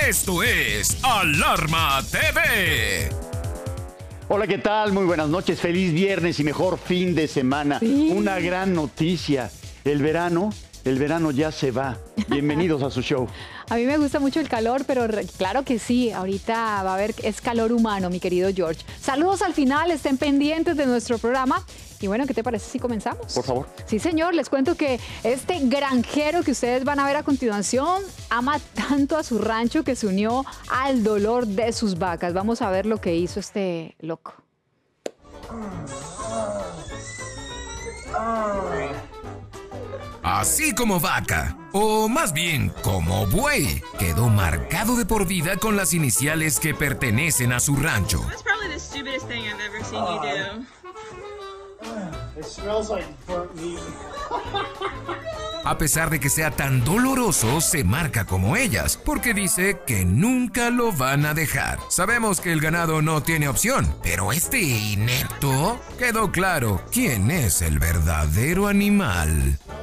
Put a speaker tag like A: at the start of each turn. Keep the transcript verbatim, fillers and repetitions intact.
A: Esto es Alarma T V.
B: Hola, ¿qué tal? Muy buenas noches, feliz viernes y mejor fin de semana. Sí. Una gran noticia, el verano, el verano ya se va. Bienvenidos a su show.
C: A mí me gusta mucho el calor, pero claro que sí, ahorita va a haber, es calor humano, mi querido George. Saludos al final, estén pendientes de nuestro programa. Y bueno, ¿qué te parece si comenzamos?
B: Por favor.
C: Sí, señor, les cuento que este granjero que ustedes van a ver a continuación ama tanto a su rancho que se unió al dolor de sus vacas. Vamos a ver lo que hizo este loco.
A: Así como vaca, o más bien como buey, quedó marcado de por vida con las iniciales que pertenecen a su rancho.
D: That's probably the stupidest thing I've ever seen you do.
E: It smells like burnt meat.
A: A pesar de que sea tan doloroso, se marca como ellas, porque dice que nunca lo van a dejar. Sabemos que el ganado no tiene opción, pero este inepto, quedó claro quién es el verdadero animal.